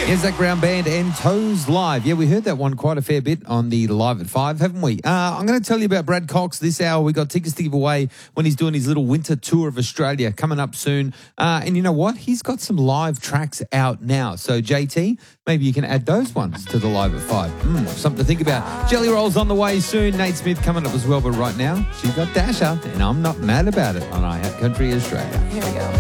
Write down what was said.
Here's that ground band and Toes Live. Yeah, we heard that one quite a fair bit on the Live at 5, haven't we? I'm going to tell you about Brad Cox this hour. We got tickets to give away when he's doing his little winter tour of Australia coming up soon. And you know what? He's got some live tracks out now. So, JT, maybe you can add those ones to the Live at 5. Something to think about. Jelly Roll's on the way soon. Nate Smith coming up as well. But right now, she's got Dasher, and I'm not mad about it on iHeart Country Australia. Here we go.